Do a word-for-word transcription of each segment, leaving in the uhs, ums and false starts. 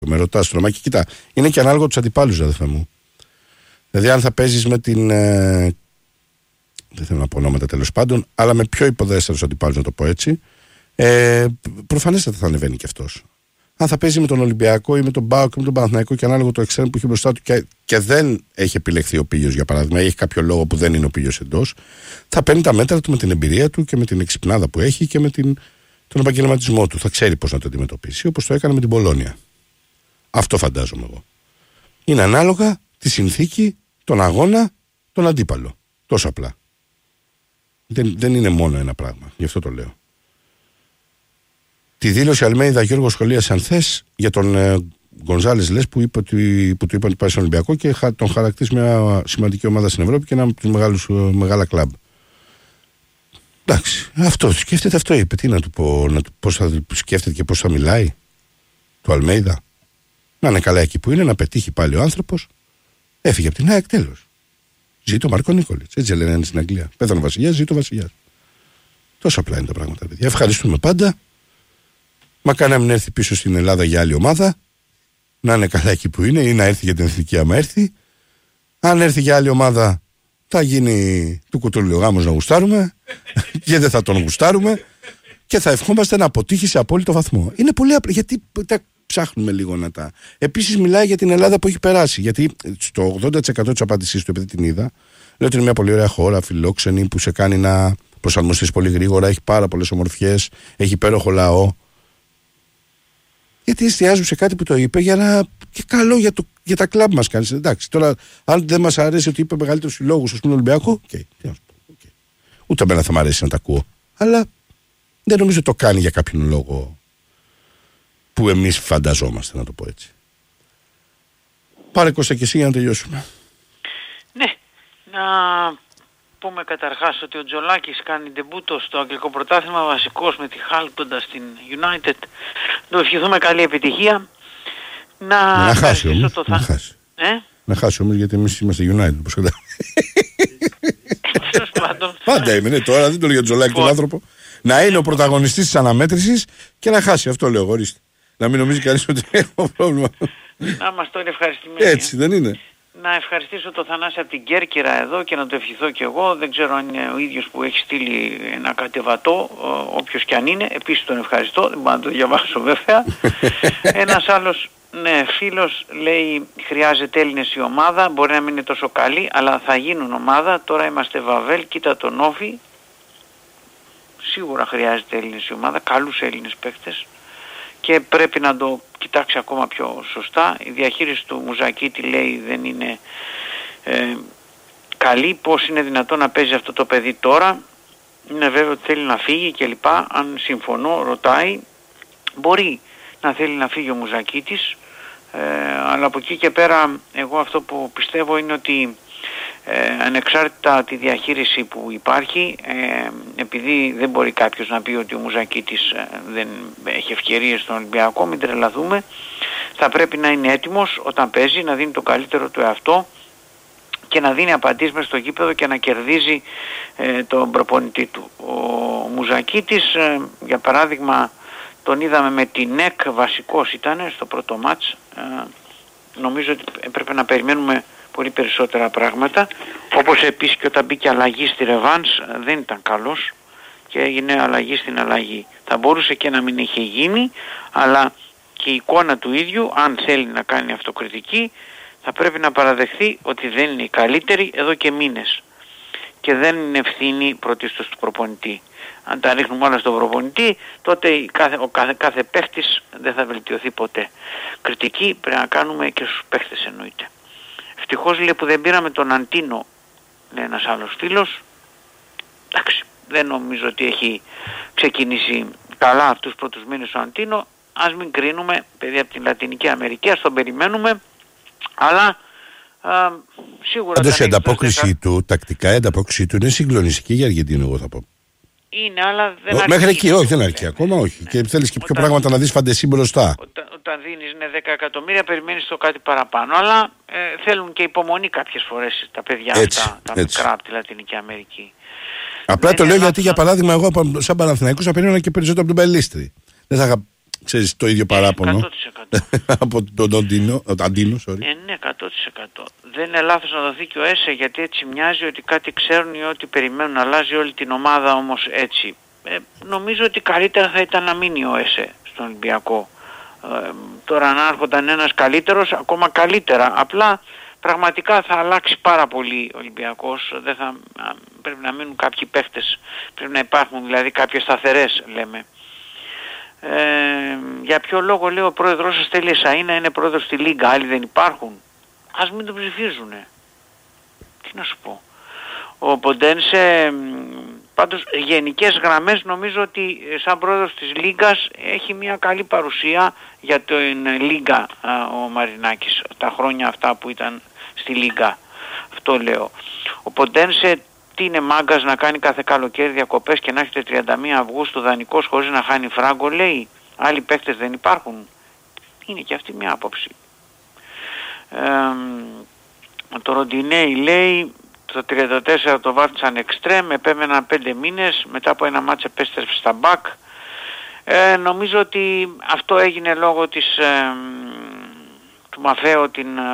Με ρωτάς τώρα, και κοίτα, είναι και ανάλογο τους αντιπάλους, αδερφέ μου. Δηλαδή, αν θα παίζεις με την. Ε, δεν θέλω να πω ονόματα τέλος πάντων, αλλά με πιο υποδέστερους αντιπάλους, να το πω έτσι, ε, προφανέστατα θα ανεβαίνει και αυτός. Αν θα παίζει με τον Ολυμπιακό ή με τον ΠΑΟΚ ή με τον Παναθηναϊκό και ανάλογο το εξτρέμ που έχει μπροστά του και, και δεν έχει επιλεχθεί ο Πίλιος, για παράδειγμα, ή έχει κάποιο λόγο που δεν είναι ο Πίλιος εντός, θα παίρνει τα μέτρα του με την εμπειρία του και με την εξυπνάδα που έχει και με την, τον επαγγελματισμό του. Θα ξέρει πώς να το αντιμετωπίσει, όπως το έκανε με την Πολόνια. Αυτό φαντάζομαι εγώ. Είναι ανάλογα τη συνθήκη, τον αγώνα, τον αντίπαλο. Τόσο απλά. Δεν, δεν είναι μόνο ένα πράγμα. Γι' αυτό το λέω. Τη δήλωση Αλμέιδα Γιώργο σχολίασε, αν θες, για τον ε, Γκονζάλες λες που, είπε ότι, που του είπαν ότι πάει στον Ολυμπιακό και χα, τον χαρακτήσει μια σημαντική ομάδα στην Ευρώπη και ένα από τους μεγάλους, ε, μεγάλα κλαμπ. Εντάξει, αυτό σκέφτεται, αυτό είπε. Τι να του πω, να του, πώς θα σκέφτεται και πώς θα μιλάει του Αλμέιδα. Να είναι καλά εκεί που είναι, να πετύχει πάλι ο άνθρωπος. Έφυγε από την ΑΕΚ, τέλος. Ζήτω Μάρκο Νίκολιτς. Έτσι λένε στην Αγγλία. Πέθανε ο Βασιλιάς, ζήτω ο Βασιλιάς. Τόσο απλά είναι τα πράγματα, παιδιά. Ευχαριστούμε πάντα. Μακάρι να μην έρθει πίσω στην Ελλάδα για άλλη ομάδα. Να είναι καλά εκεί που είναι ή να έρθει για την εθνική άμα έρθει. Αν έρθει για άλλη ομάδα, θα γίνει του κουτούλου γάμος να γουστάρουμε και δεν θα τον γουστάρουμε και θα ευχόμαστε να αποτύχει σε απόλυτο βαθμό. Είναι πολύ απλό. Γιατί τα ψάχνουμε λίγο να τα. Επίσης, μιλάει για την Ελλάδα που έχει περάσει. Γιατί στο ογδόντα τοις εκατό της απάντησής του, επειδή την είδα, λέω ότι είναι μια πολύ ωραία χώρα, φιλόξενη, που σε κάνει να προσαρμοστείς πολύ γρήγορα, έχει πάρα πολλές ομορφιές, έχει υπέροχο λαό. Γιατί εστιάζουν σε κάτι που το είπε για να. Και καλό για, το... για τα κλαμπ μας κάνει. Εντάξει, τώρα, αν δεν μας αρέσει ότι είπε μεγαλύτερους συλλόγους, α πούμε, Ολυμπιακό, okay. Okay. Ούτε εμένα θα μου αρέσει να τα ακούω. Αλλά δεν νομίζω ότι το κάνει για κάποιον λόγο που εμείς φανταζόμαστε, να το πω έτσι. Πάρε Κώστα και εσύ για να τελειώσουμε. Ναι, να πούμε καταρχάς ότι ο Τζολάκης κάνει ντεμπούτο στο αγγλικό πρωτάθλημα, βασικός με τη Χάλ κοντά στην United. Να ευχηθούμε καλή επιτυχία. Να, να χάσει όμως, το να θα... χάσει. Ε? Να χάσει όμως, γιατί εμείς είμαστε United, όπως καταλάβει. Πάντα είμαι, ναι, τώρα δεν το λέω για τον Τζολάκη τον άνθρωπο. Να είναι ο πρωταγωνιστής της αναμέτρησης και να χάσει, αυτό λέω, ορίστε. Να μην νομίζει κανείς ότι έχω πρόβλημα. Να είμαστε όλοι ευχαριστημένοι. Έτσι δεν είναι. Να ευχαριστήσω τον Θανάση από την Κέρκυρα εδώ και να το ευχηθώ και εγώ. Δεν ξέρω αν είναι ο ίδιος που έχει στείλει ένα κατεβατό, όποιος και αν είναι. Επίσης τον ευχαριστώ, δεν μπορώ να το διαβάσω βέβαια. Ένας άλλος ναι, φίλος λέει χρειάζεται Έλληνες η ομάδα. Μπορεί να μην είναι τόσο καλή, αλλά θα γίνουν ομάδα. Τώρα είμαστε Βαβέλ, κοίτα τον Όφη. Σίγουρα χρειάζεται Έλληνες η ομάδα, καλούς Έλληνες παίκτες. Και πρέπει να το κοιτάξει ακόμα πιο σωστά. Η διαχείριση του Μουζακίτη λέει δεν είναι ε, καλή. Πώς είναι δυνατόν να παίζει αυτό το παιδί τώρα. Είναι βέβαιο ότι θέλει να φύγει κλπ. Αν συμφωνώ, ρωτάει. Μπορεί να θέλει να φύγει ο Μουζακίτης. Ε, αλλά από εκεί και πέρα εγώ αυτό που πιστεύω είναι ότι Ε, ανεξάρτητα τη διαχείριση που υπάρχει, ε, επειδή δεν μπορεί κάποιος να πει ότι ο Μουζακίτης ε, δεν έχει ευκαιρίες στον Ολυμπιακό, μην τρελαθούμε, θα πρέπει να είναι έτοιμος όταν παίζει, να δίνει το καλύτερο του εαυτό και να δίνει απαντήσεις μες στο γήπεδο και να κερδίζει ε, τον προπονητή του. Ο Μουζακίτης, ε, για παράδειγμα, τον είδαμε με την ΕΚ, βασικός ήταν στο πρώτο μάτς, ε, νομίζω ότι έπρεπε να περιμένουμε πολύ περισσότερα πράγματα, όπως επίσης και όταν μπήκε αλλαγή στη Ρεβάνς δεν ήταν καλός και έγινε αλλαγή στην αλλαγή. Θα μπορούσε και να μην είχε γίνει, αλλά και η εικόνα του ίδιου, αν θέλει να κάνει αυτοκριτική, θα πρέπει να παραδεχθεί ότι δεν είναι η καλύτερη εδώ και μήνες και δεν είναι ευθύνη πρωτίστως του προπονητή. Αν τα ρίχνουμε όλα στον προπονητή, τότε κάθε, ο κάθε, κάθε παίχτης δεν θα βελτιωθεί ποτέ. Κριτική πρέπει να κάνουμε και στους παίχτες εννοείται. Ευτυχώς λέει που δεν πήραμε τον Αντίνο, λέει ένας άλλος φίλος. Εντάξει, δεν νομίζω ότι έχει ξεκινήσει καλά αυτούς τους πρώτους μήνες ο Αντίνο. Ας μην κρίνουμε, παιδί από την Λατινική Αμερική, ας τον περιμένουμε. Αλλά α, σίγουρα... Πάντως η ανταπόκριση του, τακτικά η ανταπόκριση του είναι συγκλονιστική για Αργεντίνο, εγώ θα πω. Είναι, αλλά δεν αρκεί. Μέχρι εκεί, όχι, δεν αρκεί ακόμα, όχι. Και θέλεις και πιο όταν, πράγματα να δεις φαντεσί μπροστά. Όταν, όταν δίνεις ναι, δέκα εκατομμύρια, περιμένεις το κάτι παραπάνω. Αλλά ε, θέλουν και υπομονή κάποιες φορές τα παιδιά έτσι, αυτά, τα έτσι. μικρά από τη Λατινική Αμερική. Απλά δεν το λέω γιατί, για παράδειγμα, εγώ σαν Παναθηναϊκός θα περίμενα και περισσότερο από τον Πελίστρη. Δεν θα είχα ξέρεις, το ίδιο παράπονο. εκατό τοις εκατό. Από τον Αντίνο, Αντίνο, sorry. Ε, ναι, εκατό τοις εκατό. Δεν είναι λάθος να δοθεί και ο ΕΣΕ, γιατί έτσι μοιάζει ότι κάτι ξέρουν ή ότι περιμένουν να αλλάζει όλη την ομάδα όμως έτσι. Ε, νομίζω ότι καλύτερα θα ήταν να μείνει ο ΕΣΕ στον Ολυμπιακό. Ε, τώρα να έρχονταν ένας καλύτερος, ακόμα καλύτερα. Απλά πραγματικά θα αλλάξει πάρα πολύ ο Ολυμπιακός. Δεν θα, πρέπει να μείνουν κάποιοι παίχτες. Πρέπει να υπάρχουν δηλαδή κάποιες σταθερές, λέμε. Ε, για ποιο λόγο, λέω, ο πρόεδρος σας θέλει Σαΐνα, είναι πρόεδρος στη Λίγκα, άλλοι δεν υπάρχουν. Ας μην τον ψηφίζουνε. Τι να σου πω. Ο Ποντένσε, πάντως γενικές γραμμές νομίζω ότι σαν πρόεδρος της Λίγκας έχει μια καλή παρουσία για την Λίγκα ο Μαρινάκης, τα χρόνια αυτά που ήταν στη Λίγκα. Αυτό λέω. Ο Ποντένσε τι είναι μάγκας να κάνει κάθε καλοκαίρι διακοπές και να έχετε τριάντα μία Αυγούστου δανεικός χωρίς να χάνει φράγκο, λέει. Άλλοι παίκτες δεν υπάρχουν. Είναι και αυτή μια άποψη. Ε, το Ροντινέι λέει το τριάντα τέσσερα το βάφτισαν εξτρέμ, επέμεναν πέντε μήνες, μετά από ένα μάτς επέστρεψε στα μπακ. Ε, νομίζω ότι αυτό έγινε λόγω της, ε, του Μαφέο, την ε,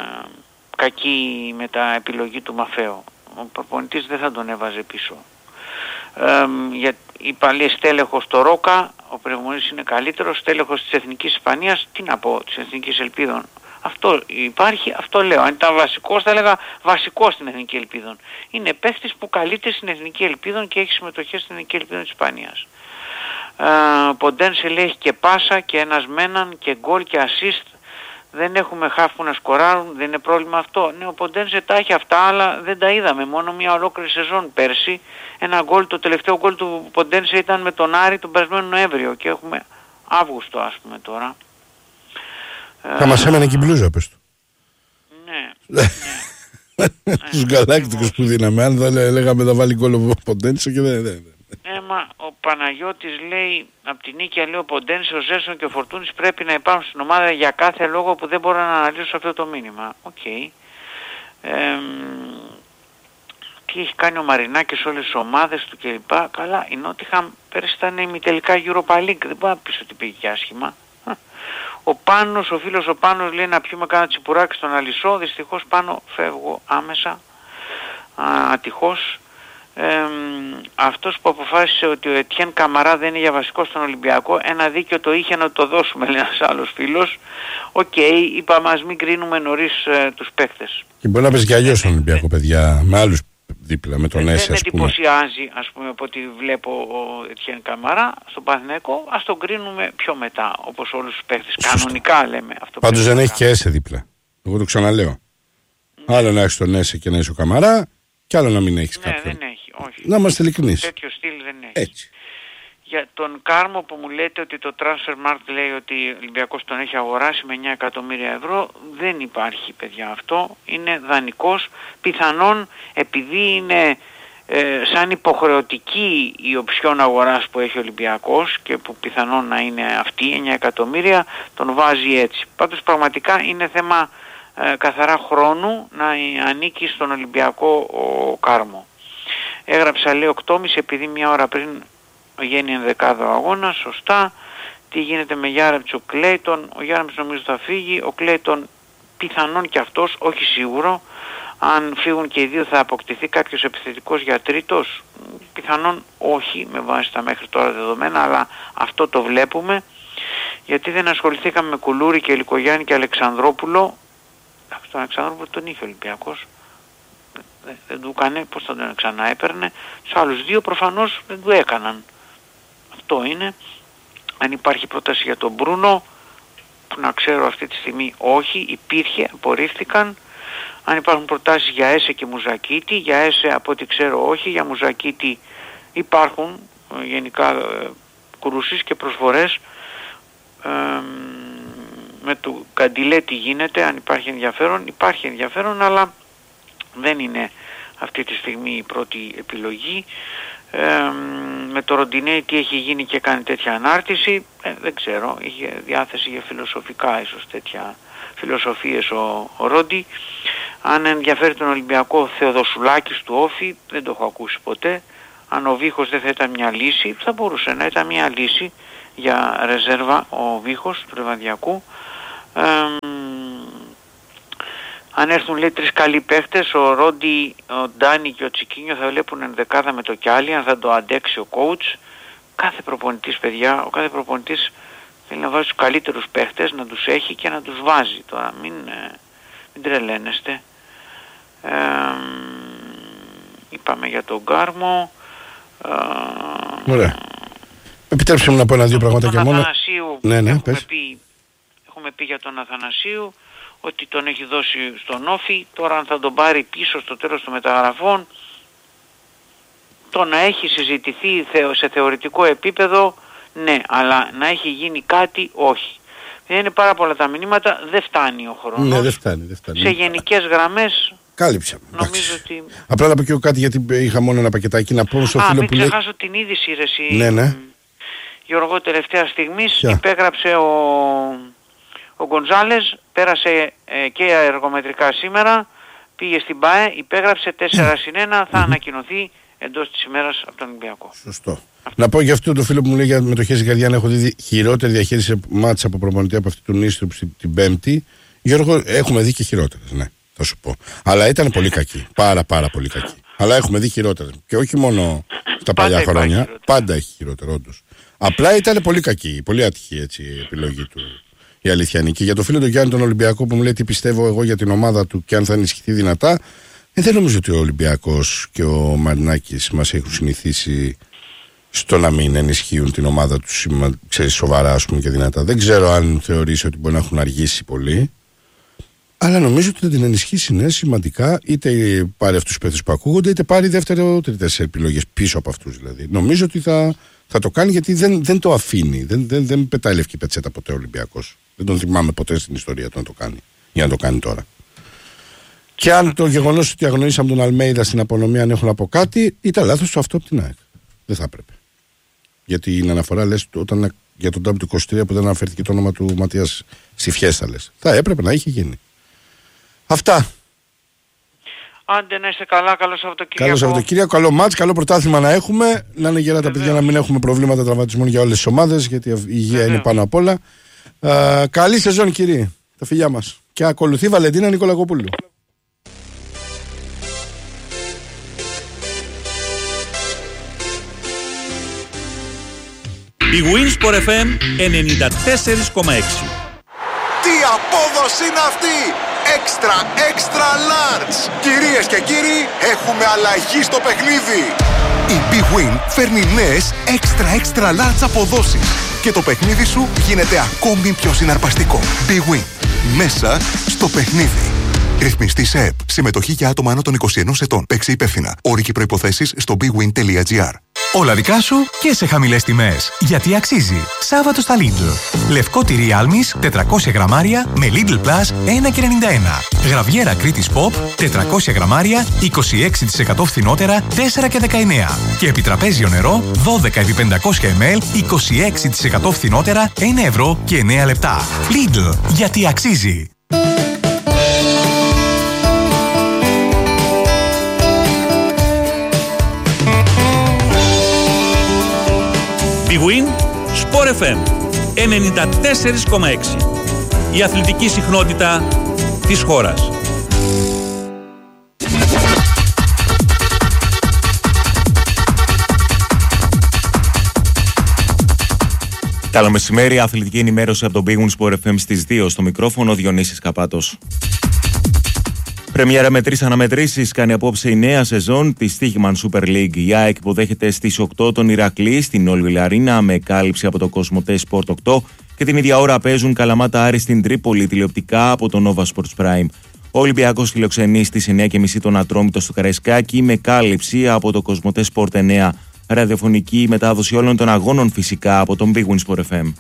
κακή μεταεπιλογή του Μαφέο. Ο προπονητής δεν θα τον έβαζε πίσω. Ε, για, είπα, λέει στέλεχος το Ρόκα, ο προπονητής είναι καλύτερος, στέλεχος της Εθνικής Ισπανίας, τι να πω, της Εθνικής Ελπίδων. Αυτό υπάρχει, αυτό λέω. Αν ήταν βασικός θα έλεγα βασικός στην Εθνική Ελπίδων. Είναι παίχτης που καλείται στην Εθνική Ελπίδων και έχει συμμετοχές στην Εθνική Ελπίδων της Ισπανίας. Ε, Ποντένσε λέει έχει και πάσα και ένας μέναν και γκολ και assist. Δεν έχουμε χαφ που να σκοράρουν, δεν είναι πρόβλημα αυτό. Ναι, ο Ποντένσε τα έχει αυτά, αλλά δεν τα είδαμε. Μόνο μια ολόκληρη σεζόν πέρσι. Ένα γκολ, το τελευταίο γκολ του Ποντένσε ήταν με τον Άρη τον περασμένο Νοέμβριο και έχουμε Αύγουστο ας πούμε τώρα. Θα μας έμενε και η μπλούζα, πες του. Ναι. Τους γκαλάκτικους που δίναμε, αν δεν λέγαμε θα βάλει γκολ ο Ποντένσε και δεν... Έμα, ο Παναγιώτης λέει, από την Νίκαια λέει ο Ποντένσε, ο Ζέρσον και ο Φορτούνης πρέπει να υπάρχουν στην ομάδα για κάθε λόγο που δεν μπορώ να αναλύσω αυτό το μήνυμα. Οκ. Okay. Ε, τι έχει κάνει ο Μαρινάκης όλες τις ομάδες του κλπ. Καλά, η Νότιχαμ πέρυσι ήταν ημιτελικά Europa League, δεν μπορεί να πεις ότι πήγε και άσχημα. Ο Πάνος, ο φίλος ο Πάνος λέει να πιούμε κάνα τσιπουράκι στον Αλισσό, δυστυχώς Πάνο φεύγω άμεσα, α, ατυχώς. Ε, αυτός που αποφάσισε ότι ο Ετιέν Καμαρά δεν είναι για βασικό στον Ολυμπιακό, ένα δίκιο το είχε να το δώσουμε, λέει ένας άλλος φίλος. Οκ, okay, είπαμε ας μην κρίνουμε νωρίς ε, τους παίκτες. Και μπορεί να πες και αλλιώς στον Ολυμπιακό, παιδιά, με άλλους δίπλα, με τον Έσαι, ας πούμε. Δεν εντυπωσιάζει, ας πούμε, από ό,τι βλέπω ο Ετιέν Καμαρά στον Παναθηναϊκό, ας τον κρίνουμε πιο μετά, όπως όλους τους παίκτες. Κανονικά λέμε αυτό. Πάντως δεν έχει και Έσαι δίπλα. Εγώ το ξαναλέω. Mm. Άλλο να έχεις τον Έσαι και να είσαι ο Καμαρά, και άλλο να μην έχεις ναι, κάποιον. Δεν έχει, όχι. Να είμαστε ειλικρινείς. Τέτοιο στυλ δεν έχει. Έτσι. Για τον Κάρμο που μου λέτε ότι το Transfermarkt λέει ότι ο Ολυμπιακός τον έχει αγοράσει με εννιά εκατομμύρια ευρώ, δεν υπάρχει, παιδιά, αυτό. Είναι δανεικός. Πιθανόν επειδή είναι ε, σαν υποχρεωτική η οψιόν αγοράς που έχει ο Ολυμπιακός και που πιθανόν να είναι αυτή, εννιά εκατομμύρια, τον βάζει έτσι. Πάντως πραγματικά είναι θέμα ε, καθαρά χρόνου να ανήκει στον Ολυμπιακό ο Κάρμο. Έγραψα, λέει, οκτώ και μισή επειδή μια ώρα πριν γίνει ενδεκάδο αγώνα, σωστά. Τι γίνεται με Γιάρεμτς, ο Κλέιτον? Ο Γιάρεμτς νομίζω θα φύγει, ο Κλέιτον πιθανόν και αυτός, όχι σίγουρο. Αν φύγουν και οι δύο θα αποκτηθεί κάποιος επιθετικός για τρίτος? Πιθανόν όχι, με βάση τα μέχρι τώρα δεδομένα, αλλά αυτό το βλέπουμε. Γιατί δεν ασχοληθήκαμε με Κουλούρη και Λικογιάννη και Αλεξανδρόπουλο? Τον Αλεξανδρόπουλο τον είχε ο Ολυμπιακός. Δεν, δεν του έκανε, πώς θα τον ξανά έπαιρνε. Τους άλλους δύο προφανώς δεν του έκαναν. Αυτό είναι. Αν υπάρχει πρόταση για τον Μπρούνο, που να ξέρω αυτή τη στιγμή όχι, υπήρχε, απορρίφθηκαν. Αν υπάρχουν προτάσεις για Έσαι και Μουζακίτη, για Έσαι από ό,τι ξέρω όχι, για Μουζακίτη υπάρχουν γενικά ε, κρούσεις και προσφορές. Ε, με το Καντιλέ τι γίνεται, αν υπάρχει ενδιαφέρον? Υπάρχει ενδιαφέρον, αλλά δεν είναι αυτή τη στιγμή η πρώτη επιλογή. Ε, με το Ροντινέι τι έχει γίνει και κάνει τέτοια ανάρτηση, ε, δεν ξέρω, είχε διάθεση για φιλοσοφικά ίσως τέτοια φιλοσοφίες ο, ο Ρόντι. Αν ενδιαφέρει τον Ολυμπιακό Θεοδοσουλάκης του Όφη, δεν το έχω ακούσει ποτέ. Αν ο Βίχος δεν θα ήταν μια λύση, θα μπορούσε να ήταν μια λύση. για ρεζέρβα ο Βίχος του Λεβαδιακού. Ε, αν έρθουν λέει τρεις καλοί παίχτες, ο Ρόντι, ο Ντάνι και ο Τσικίνιο θα βλέπουν ενδεκάδα με το Κιάλι, αν θα το αντέξει ο coach. Κάθε προπονητής, παιδιά, ο κάθε προπονητής θέλει να βάζει τους καλύτερους παίχτες, να τους έχει και να τους βάζει. Τώρα μην, μην τρελαίνεστε. Ε, είπαμε για τον Γκάρμο. Ε, Ωραία. Επιτρέψτε μου να πω ένα-δύο πράγματα και μόνο. Αθανασίου, ναι, ναι, έχουμε, πες. πει, έχουμε πει για τον Αθανασίου ότι τον έχει δώσει στον Όφη. Τώρα αν θα τον πάρει πίσω στο τέλος των μεταγραφών, το να έχει συζητηθεί σε θεωρητικό επίπεδο, ναι, αλλά να έχει γίνει κάτι, όχι. Δεν είναι πάρα πολλά τα μηνύματα, δεν φτάνει ο χρόνος. Ναι, δεν φτάνει, δεν φτάνει. Σε γενικές γραμμές κάλυψαμε. νομίζω ότι... Απλά να πω και εγώ κάτι, γιατί είχα μόνο ένα πακετάκι να πω στο Α, φίλο μην που λέει... ξεχάσω την είδηση, ρε εσύ. Ναι, ναι. Γιώργο, τελευταία στιγμής Ποια? υπέγραψε ο, ο Γκοντζάλες, πέρασε ε, και αεργομετρικά σήμερα, πήγε στην ΠΑΕ, υπέγραψε τέσσερα συν ένα, θα ανακοινωθεί εντός της ημέρας από τον Ολυμπιακό. Σωστό. Αυτό. Να πω για αυτό το φίλο που μου λέει για μετοχές στην καρδιά, να έχω δει χειρότερη διαχείριση μάτσα από προπονητή από αυτή του Νίστρου την Πέμπτη. Γιώργο, έχουμε δει και χειρότερες, ναι, θα σου πω. Αλλά ήταν πολύ κακή. Πάρα πάρα πολύ κακή. Αλλά έχουμε δει χειρότερες. Και όχι μόνο στα παλιά χρόνια. Χειρότερα. Πάντα έχει χειρότερο, όντως. Απλά ήταν πολύ κακή, πολύ άτυχη έτσι, η επιλογή του. Η αληθιανή. Και για το φίλο του Γιάννη τον Ολυμπιακό που μου λέει τι πιστεύω εγώ για την ομάδα του και αν θα ενισχυθεί δυνατά, ε, δεν νομίζω ότι ο Ολυμπιακός και ο Μαρινάκης μας έχουν συνηθίσει στο να μην ενισχύουν την ομάδα τους, ξέρεις, σοβαρά ας πούμε, και δυνατά. Δεν ξέρω αν θεωρείς ότι μπορεί να έχουν αργήσει πολύ, αλλά νομίζω ότι θα την ενισχύσει, ναι, σημαντικά, είτε πάρει αυτούς τους παίκτες που ακούγονται, είτε πάρει δεύτερο-τρίτες επιλογές πίσω από αυτούς δηλαδή. Νομίζω ότι θα, θα το κάνει, γιατί δεν, δεν το αφήνει. Δεν, δεν, δεν πετάει λευκή πετσέτα ποτέ ο Ολυμπιακός. Δεν τον θυμάμαι ποτέ στην ιστορία του να το κάνει, για να το κάνει τώρα. Και αν το γεγονός ότι αγνοήσαμε τον Αλμέιδα στην απονομή, αν έχω να πω κάτι, ήταν λάθος το αυτό από την ΑΕΚ. Δεν θα έπρεπε. Γιατί είναι αναφορά, λες, όταν, για τον ντάμπλιου είκοσι τρία που δεν αναφέρθηκε το όνομα του Ματίας στη Φιέστα, λες. Θα έπρεπε να είχε γίνει. Αυτά. Άντε να είστε καλά, καλό Σαββατοκύριακο. Καλό Σαββατοκύριακο, καλό μάτς, καλό πρωτάθλημα να έχουμε. Να είναι γερά τα παιδιά, να μην έχουμε προβλήματα τραυματισμών για όλες τις ομάδες, γιατί η υγεία Βεβαίως. είναι πάνω απ' όλα. Α, καλή σεζόν, κύριοι. Τα φιλιά μας. Και ακολουθεί Βαλεντίνα Νικολακοπούλου. Η Winsport εφ εμ ενενήντα τέσσερα κόμμα έξι. Τι απόδοση είναι αυτή! Έξτρα, έξτρα large! Κυρίες και κύριοι, έχουμε αλλαγή στο παιχνίδι! Η Big Win φέρνει νέες έξτρα, έξτρα large αποδόσεις και το παιχνίδι σου γίνεται ακόμη πιο συναρπαστικό. Big Win. Μέσα στο παιχνίδι. Ρυθμιστή σε ΕΠ. Συμμετοχή για άτομα άνω των είκοσι ενός ετών. Παίξε υπεύθυνα. Όροι και προϋποθέσεις στο bigwin τελεία gr. Όλα δικά σου και σε χαμηλές τιμές. Γιατί αξίζει. Σάββατο στα Lidl. Λευκό τυρί άλμης τετρακόσια γραμμάρια με Lidl Plus ένα και ενενήντα ένα. Γραβιέρα Κρήτης Pop τετρακόσια γραμμάρια είκοσι έξι τοις εκατό φθηνότερα τέσσερα και δεκαεννέα. Και επιτραπέζιο νερό δώδεκα επί πεντακόσια μιλιλίτρα είκοσι έξι τοις εκατό φθηνότερα ένα ευρώ και εννέα λεπτά. Lidl. Γιατί αξίζει. Big Win Sport εφ εμ ενενήντα τέσσερα κόμμα έξι. Η αθλητική συχνότητα της χώρας. Καλό μεσημέρι, αθλητική ενημέρωση από τον Big Win Sport εφ εμ στις δύο. Στο μικρόφωνο Διονύσης Καπάτος. Πρεμιέρα με τρεις αναμετρήσεις κάνει απόψε η νέα σεζόν της Στίχημαν Super League. Η ΑΕΚ υποδέχεται στις οκτώ τον Ηρακλή στην Όλβιλ Areena με κάλυψη από το Κοσμοτέ Sport οκτώ και την ίδια ώρα παίζουν Καλαμάτα Άρη στην Τρίπολη τηλεοπτικά από το Nova Sports Prime. Ο Ολυμπιακός φιλοξενεί στις εννιά και μισή τον Ατρόμητο στο Καραϊσκάκι με κάλυψη από το Κοσμοτέ Sport εννέα. Ραδιοφωνική μετάδοση όλων των αγώνων φυσικά από τον Big Win Sport εφ εμ.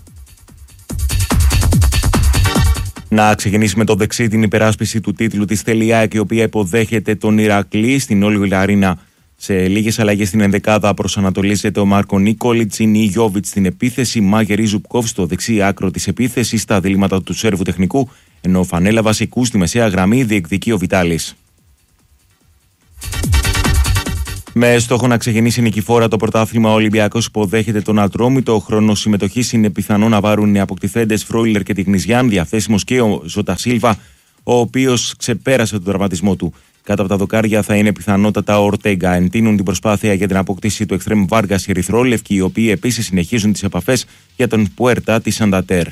Να ξεκινήσει με το δεξί την υπεράσπιση του τίτλου της Τελιάκη, η οποία υποδέχεται τον Ηρακλή στην Όλβιλ Areena. Σε λίγες αλλαγές στην ενδεκάδα προσανατολίζεται ο Μάρκο Νίκολιτς, η Γιώβιτς στην επίθεση, Μάγερη Ζουπκόφ στο δεξί άκρο της επίθεσης στα δίλημματα του Σέρβου τεχνικού, ενώ φανέλα βασικού στη μεσαία γραμμή διεκδικεί ο Βιτάλης. Με στόχο να ξεκινήσει νικηφόρα το πρωτάθλημα, ο Ολυμπιακός υποδέχεται τον Ατρόμητο. Ο χρόνος συμμετοχής είναι πιθανό να πάρουν οι αποκτηθέντες Φρόιλερ και Τιγνιζιάν, διαθέσιμος και ο Ζώτα Σίλβα, ο οποίος ξεπέρασε τον τραυματισμό του. Κάτω από τα δοκάρια θα είναι πιθανότατα ο Ορτέγκα. Εντείνουν την προσπάθεια για την απόκτηση του Εκστρέμ Βάργας οι Ερυθρόλευκοι, οι οποίοι επίσης συνεχίζουν τις επαφές για τον Πουέρτα τη Σαντατέρ.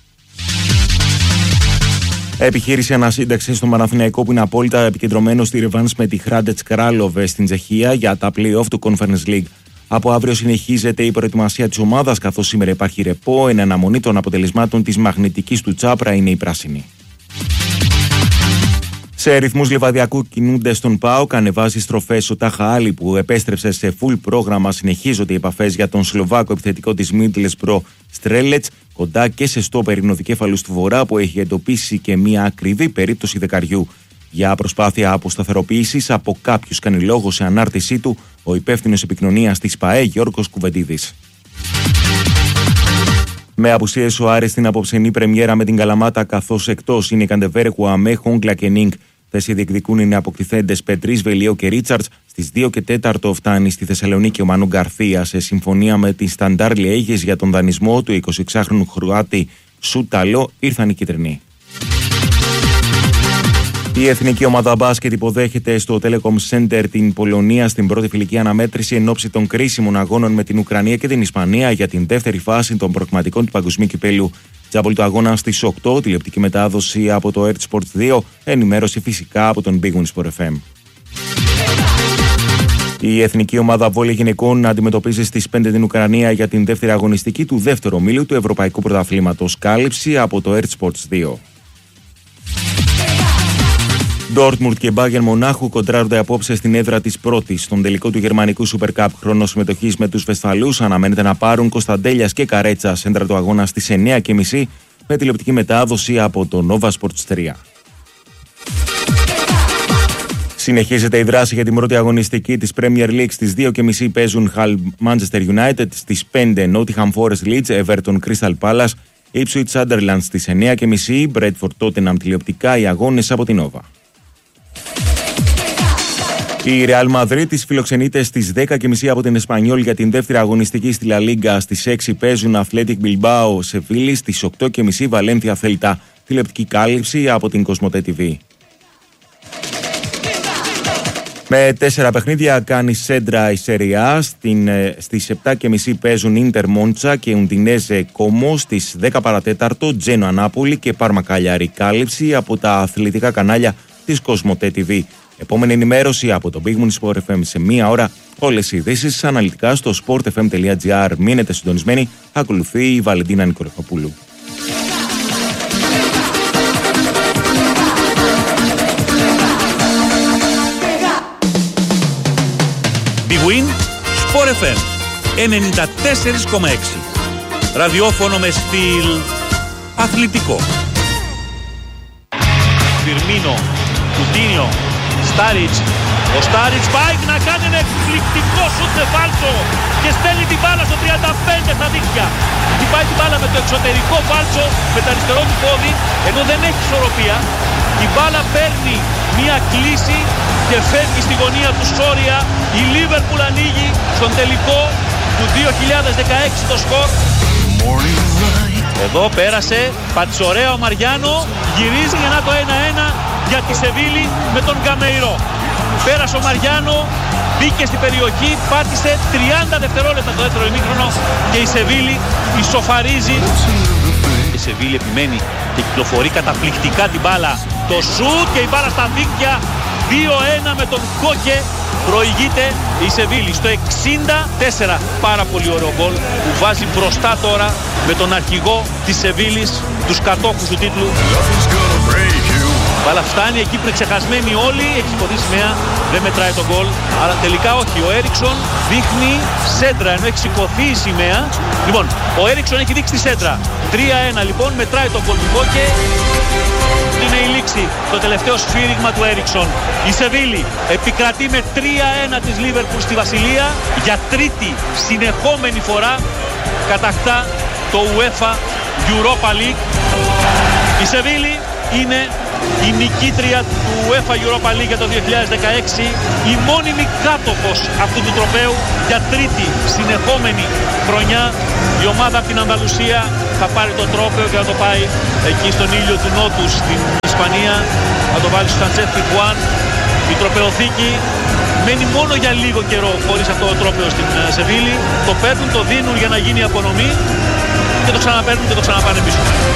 Επιχείρηση ανασύνταξη στον Παναθηναϊκό που είναι απόλυτα επικεντρωμένο στη ρεβάνς με τη Hrádec Králové στην Τσεχία για τα play-off του Conference League. Από αύριο συνεχίζεται η προετοιμασία της ομάδας, καθώς σήμερα υπάρχει ρεπό εν αναμονή των αποτελεσμάτων της μαγνητικής του Τσάπρα είναι οι πράσινοι. Σε ρυθμούς λιβαδιακού κινούνται στον ΠΑΟΚ, ανεβάζει στροφές ο Τάχα Άλλη που επέστρεψε σε full πρόγραμμα. Συνεχίζονται οι επαφές για τον Σλοβάκο επιθετικό της Middlesbrough Στρέλετς, κοντά και σε στόπερ είναι ο δικέφαλος του Βορρά που έχει εντοπίσει και μια ακριβή περίπτωση δεκαριού. Για προσπάθεια αποσταθεροποίησης από κάποιους κάνει λόγο σε ανάρτησή του ο υπεύθυνος επικοινωνίας της ΠΑΕ Γιώργος Κουβεντίδης. Με απουσίες ο Άρης στην απόψενή πρεμιέρα με την Καλαμάτα, καθώς εκτός είναι η Καντεβέρε, Χουαμέ, Χόγκλα και Νίνγκ. Θέση διεκδικούν οι νεαποκτηθέντες Πετρίς, Βελίο και Ρίτσαρτς. Στις δύο και τέσσερα φτάνει στη Θεσσαλονίκη ο Μανού Γκαρθία σε συμφωνία με την Σταντάρ Λιέγες για τον δανεισμό του εικοσιεξάχρονου Χροάτη Σούταλο. Ήρθαν οι κίτρινοι. Η εθνική ομάδα μπάσκετ υποδέχεται στο Telecom Center την Πολωνία στην πρώτη φιλική αναμέτρηση εν ώψη των κρίσιμων αγώνων με την Ουκρανία και την Ισπανία για την δεύτερη φάση των προκριματικών του Παγκοσμίου Κυπέλλου. Τζάμπολ του αγώνα στις οκτώ, τηλεοπτική μετάδοση από το Earth Sports δύο, ενημέρωση φυσικά από τον Big Win Sport εφ εμ. Η εθνική ομάδα βόλεϊ γυναικών αντιμετωπίζει στις πέντε την Ουκρανία για την δεύτερη αγωνιστική του δεύτερου ομίλου του Ευρωπαϊκού Πρωταθλήματος. Κάλυψη από το Earth Sports δύο. Ντόρτμουντ και Μπάγερν Μονάχου κοντράρονται απόψε στην έδρα της πρώτης. Στον τελικό του γερμανικού Super Cup, χρόνο συμμετοχής με τους Βεσφαλούς αναμένεται να πάρουν Κωνσταντέλιας και Καρέτσα. Σέντρα του αγώνα στις εννιά και μισή με τηλεοπτική μετάδοση από το Nova Sports τρία. Συνεχίζεται η δράση για την πρώτη αγωνιστική της Premier League. Στις δύο και μισή παίζουν Hull Manchester United, στις πέντε Nottingham Forest Leeds, Everton Crystal Palace, Ipswich Sunderland στις εννιά και μισή, Bradford Tottenham τηλεοπτικά οι αγώνες από την Nova. Η Real Madrid της φιλοξενείται στις δέκα και μισή από την Εσπανιόλ για την δεύτερη αγωνιστική στη La Liga. Στις έξι παίζουν Athletic Bilbao Σεβίλη, στις οκτώ και μισή Valencia Celta. Τηλεοπτική κάλυψη από την Κοσμοτέ τι βι. Με τέσσερα παιχνίδια κάνει σέντρα η Σεριά. Στις επτά και μισή παίζουν Inter Monza και Ουντινέζε Κόμο. Στις δέκα παρατέταρτο Τζένοα Νάπολη και Πάρμα Καλιάρη. Κάλυψη από τα αθλητικά κανάλια της Κοσμοτέ τι βι. Επόμενη ενημέρωση από το Big Win Sport εφ εμ σε μία ώρα. Όλες οι ειδήσεις αναλυτικά στο sportfm.gr. Μείνετε συντονισμένοι. Ακολουθεί η Βαλεντίνα Νικολακοπούλου. Big Win Sport εφ εμ ενενήντα τέσσερα κόμμα έξι. Ραδιόφωνο με στυλ αθλητικό. Φιρμίνο, Κουτίνιο, Στάριτς. Ο Στάριτς πάει να κάνει ένα εκπληκτικό σουτ σε φάλτσο και στέλνει την μπάλα στο τριάντα πέντε στα δίχτυα. Χτυπάει την μπάλα με το εξωτερικό φάλτσο με το αριστερό του πόδι, ενώ δεν έχει ισορροπία. Η μπάλα παίρνει μια κλίση και φεύγει στη γωνία του Σόρια. Η Λίβερπουλ ανοίγει στον τελικό του δύο χιλιάδες δεκαέξι το σκορ. Εδώ πέρασε πατσορέα ο Μαριάνο, γυρίζει για να το ένα ένα για τη Σεβίλη με τον Γκαμεϊρό. Πέρασε ο Μαριάνο, μπήκε στην περιοχή, πάτησε τριάντα δευτερόλεπτα το δεύτερο ημίχρονο και η Σεβίλη ισοφαρίζει. Η Σεβίλη επιμένει και κυκλοφορεί καταπληκτικά την μπάλα. Το σουτ και η μπάλα στα δίκτυα. δύο ένα με τον Κόκε. Προηγείται η Σεβίλη στο εξήντα τέσσερα. Πάρα πολύ ωραίο γκολ που βάζει μπροστά τώρα με τον αρχηγό της Σεβίλης, τους κατόχους του τίτλου. Μπάλα φτάνει εκεί που είναι ξεχασμένοι όλοι, έχει σηκωθεί σημαία, δεν μετράει τον γκολ. Αλλά τελικά όχι, ο Έριξον δείχνει σέντρα ενώ έχει σηκωθεί η σημαία. Λοιπόν, ο Έριξον έχει δείξει τη σέντρα. τρία ένα λοιπόν, μετράει τον γκολ του Κόκε. Είναι η λήξη, το τελευταίο σφύριγμα του Έριξον. Η Σεβίλη επικρατεί με τρία ένα της Λίβερπουλ στη Βασιλεία. Για τρίτη συνεχόμενη φορά κατακτά το UEFA Europa League. Η Σεβίλη είναι η νικήτρια του UEFA Europa League για το δύο χιλιάδες δεκαέξι, η μόνιμη κάτοχος αυτού του τροπαίου για τρίτη συνεχόμενη χρονιά. Η ομάδα από την Ανδαλουσία θα πάρει το τρόπαιο και θα το πάει εκεί στον ήλιο του Νότου στην Ισπανία, θα το βάλει στο Σαντσές Πιζουάν. Η τροπαιοθήκη μένει μόνο για λίγο καιρό χωρίς αυτό το τρόπαιο στην Σεβίλη. Το παίρνουν, το δίνουν για να γίνει η απονομή και το ξαναπαίρνουν και το ξαναπάνε πίσω.